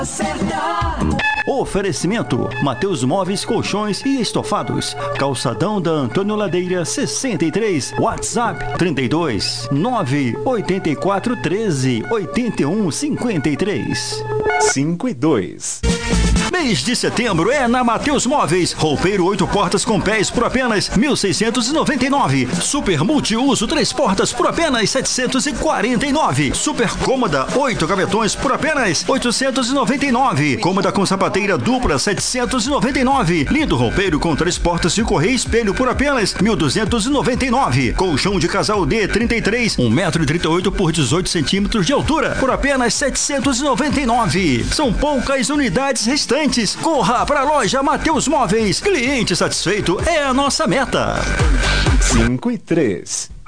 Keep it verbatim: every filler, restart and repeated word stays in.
Oferecimento: Mateus Móveis, Colchões e Estofados. Calçadão da Antônio Ladeira sessenta e três. WhatsApp trinta e dois, nove oito quatro, treze, oitenta e um, cinquenta e três. cinco e dois. Mês de setembro é na Mateus Móveis. Roupeiro oito portas com pés por apenas mil seiscentos e noventa e nove. Super multiuso três portas por apenas setecentos e quarenta e nove. Super cômoda oito gavetões por apenas oitocentos e noventa e nove. Cômoda com sapateira dupla setecentos e noventa e nove. Lindo roupeiro com três portas de correia e espelho por apenas mil duzentos e noventa e nove. Colchão de casal D trinta e três, um metro e trinta e oito por dezoito centímetros de altura por apenas setecentos e noventa e nove. São poucas unidades restantes. Corra para a loja Mateus Móveis. Cliente satisfeito é a nossa meta. cinco e três.